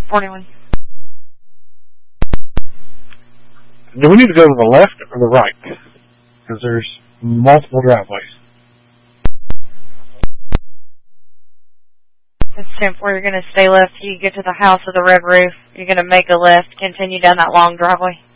41. Do we need to go to the left or the right? Because there's multiple driveways. It's 10-4. You're going to stay left till you get to the house with the red roof. You're going to make a left, continue down that long driveway.